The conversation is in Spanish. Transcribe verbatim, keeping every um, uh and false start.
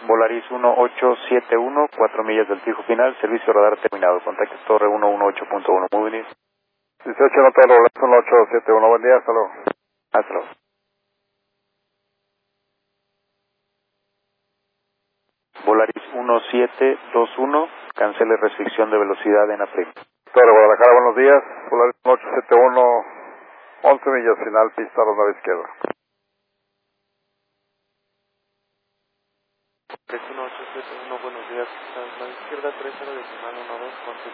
Volaris uno ocho siete uno, cuatro millas del fijo final, servicio radar terminado. Contacto Torre ciento dieciocho punto uno, muy bien. dieciocho nota Volaris uno ocho siete uno, buen día, hasta luego. Hasta luego. Volaris uno siete dos uno, cancele restricción de velocidad en April. Torre Guadalajara, buenos días. Volaris uno ocho siete uno, once millas final, pista a la nave izquierda. tres uno ocho siete uno, buenos días. La izquierda tres cero decimal uno dos,